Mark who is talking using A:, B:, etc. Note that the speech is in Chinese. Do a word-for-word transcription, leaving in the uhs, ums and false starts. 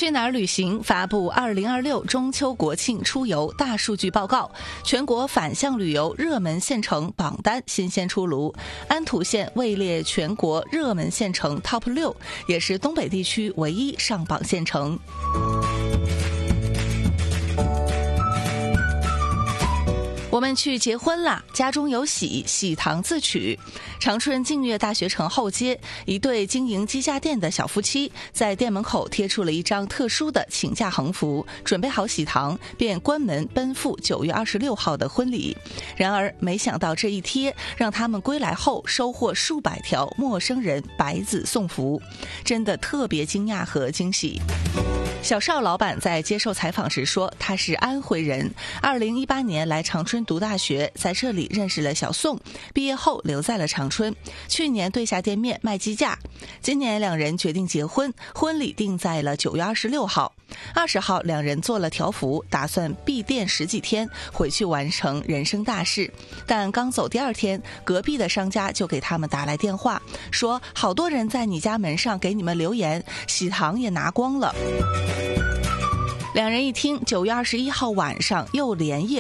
A: 去哪儿旅行发布二零二六中秋国庆出游大数据报告，全国反向旅游热门县城榜单新鲜出炉，安土县位列全国热门县城 Top 六，也是东北地区唯一上榜县城。我们去结婚啦，家中有喜，喜糖自取。长春净月大学城后街，一对经营鸡架店的小夫妻在店门口贴出了一张特殊的请假横幅，准备好喜糖，便关门奔赴九月二十六号的婚礼。然而，没想到这一贴让他们归来后收获数百条陌生人白子送福，真的特别惊讶和惊喜。小邵老板在接受采访时说，他是安徽人，二零一八年来长春读大学，在这里认识了小宋，毕业后留在了长春，去年对下店面卖鸡架，今年两人决定结婚，婚礼定在了九月二十六号。二十号两人做了条幅，打算闭店十几天回去完成人生大事，但刚走第二天，隔壁的商家就给他们打来电话，说好多人在你家门上给你们留言，喜糖也拿光了。两人一听，九月二十一号晚上又连夜